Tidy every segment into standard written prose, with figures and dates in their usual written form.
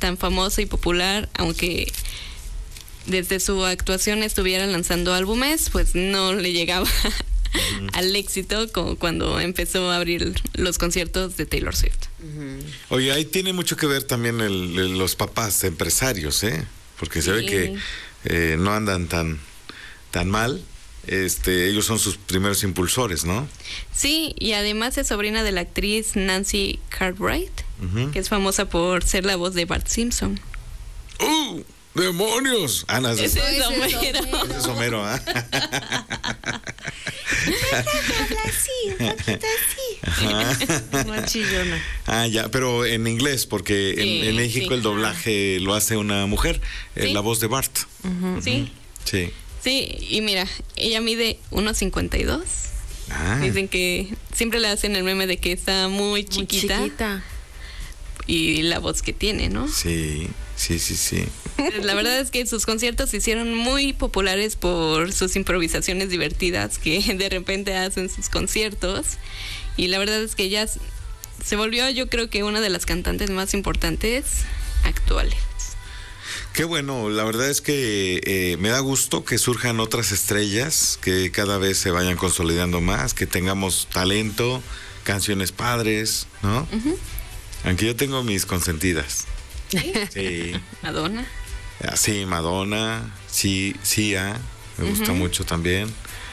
tan famosa y popular, aunque desde su actuación estuviera lanzando álbumes, pues no le llegaba al éxito como cuando empezó a abrir los conciertos de Taylor Swift. Oye, ahí tiene mucho que ver también los papás empresarios, porque se ve que no andan tan mal. Ellos son sus primeros impulsores, ¿no? Sí, y además es sobrina de la actriz Nancy Cartwright, que es famosa por ser la voz de Bart Simpson. ¡Demonios! Ana, Ese es Homero. Ese es Homero, ¿ah? Un poquito así. Más chillona. Ya, pero en inglés, porque en México el doblaje lo hace una mujer, la voz de Bart. Sí. Sí. Sí, y mira, ella mide 1.52. Dicen que siempre le hacen el meme de que está muy chiquita. Y la voz que tiene, ¿no? Sí. La verdad es que sus conciertos se hicieron muy populares por sus improvisaciones divertidas que de repente hacen sus conciertos. Y la verdad es que ella se volvió, yo creo que una de las cantantes más importantes actuales. Qué bueno, la verdad es que me da gusto que surjan otras estrellas, que cada vez se vayan consolidando más, que tengamos talento, canciones padres, ¿no? Aunque yo tengo mis consentidas. Sí. Madonna. Sí, Madonna, sí, Sia, me gusta mucho también.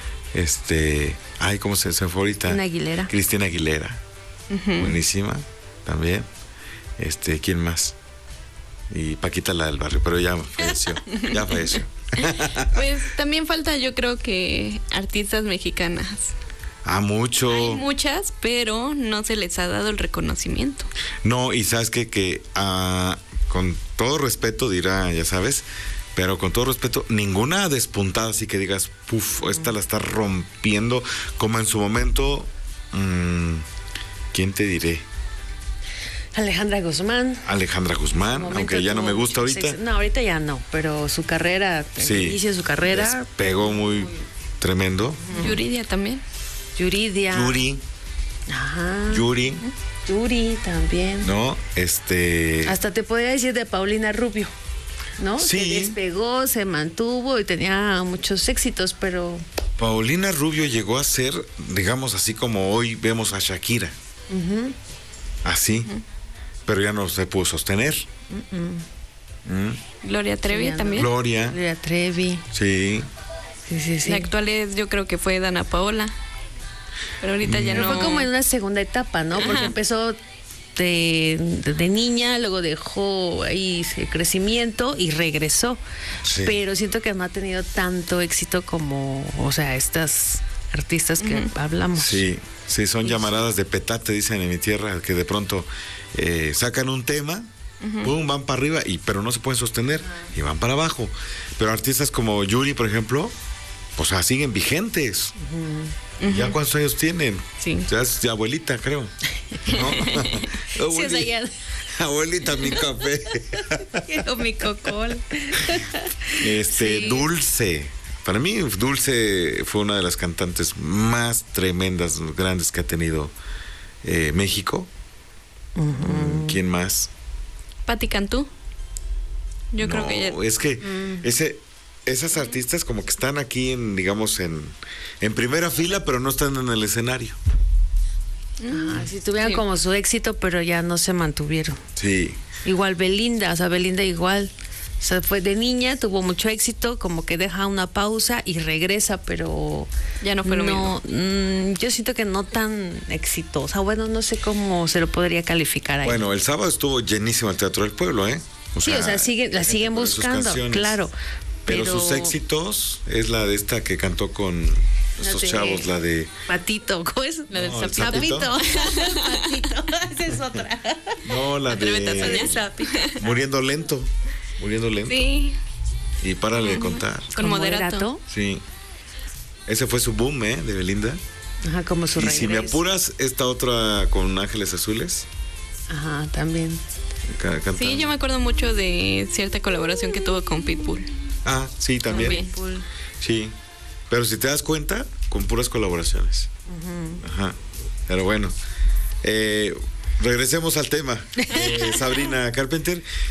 ¿Cómo se fue ahorita? Cristina Aguilera. Buenísima, también. ¿Quién más? Y Paquita, la del barrio, pero ya falleció. Pues también falta, yo creo que artistas mexicanas. Mucho. Hay muchas, pero no se les ha dado el reconocimiento. No, y sabes que con todo respeto dirá, ya sabes, pero con todo respeto, ninguna ha despuntado así que digas, esta la está rompiendo, como en su momento, ¿quién te diré? Alejandra Guzmán, aunque ya no me gusta ahorita. No, ahorita ya no, pero su carrera, el inicio de su carrera. Pegó muy tremendo. Yuridia también. Yuri. Ajá. Yuri también. No, Hasta te podría decir de Paulina Rubio, ¿no? Sí. Se despegó, se mantuvo y tenía muchos éxitos, pero... Paulina Rubio llegó a ser, digamos así como hoy vemos a Shakira. Así. Pero ya no se pudo sostener. Gloria Trevi también. Gloria Trevi. Sí. La actual yo creo que fue Dana Paola. Pero ahorita ya no. Fue como en una segunda etapa, ¿no? Porque empezó de niña, luego dejó ahí ese crecimiento y regresó. Sí. Pero siento que no ha tenido tanto éxito como, estas artistas que hablamos. Sí, son llamaradas de petate, dicen en mi tierra, que de pronto sacan un tema, van para arriba, pero no se pueden sostener y van para abajo. Pero artistas como Yuri, por ejemplo, siguen vigentes. ¿Ya cuántos años tienen? Sí. Ya es de abuelita, creo. ¿No? Abuelita, mi café. O mi cocol. Dulce. Para mí, Dulce fue una de las cantantes más tremendas, grandes que ha tenido México. ¿Quién más? Pati Cantú. Yo creo que ella... Es que esas artistas como que están aquí en primera fila, pero no están en el escenario. Si tuvieran como su éxito, pero ya no se mantuvieron. Sí. Igual Belinda, Belinda igual. Fue de niña, tuvo mucho éxito, como que deja una pausa y regresa, pero ya no fue lo mismo. Yo siento que no tan exitosa. Bueno, no sé cómo se lo podría calificar ahí. Bueno, el sábado estuvo llenísimo el Teatro del Pueblo, ¿eh? La siguen buscando, claro. Pero sus éxitos es la de esta que cantó con estos chavos, la de... Patito, ¿cómo es? La del Zapito. Patito, esa es otra. No, la de... Muriendo lento. Sí. Y párale de contar. Con Moderato. Sí. Ese fue su boom, de Belinda. Ajá, como su regreso. Y si me apuras, esta otra con Ángeles Azules. Ajá, también. Sí, yo me acuerdo mucho de cierta colaboración que tuvo con Pitbull. Sí, también. Sí. Pero si te das cuenta, con puras colaboraciones. Ajá. Pero bueno. Regresemos al tema. Sabrina Carpenter.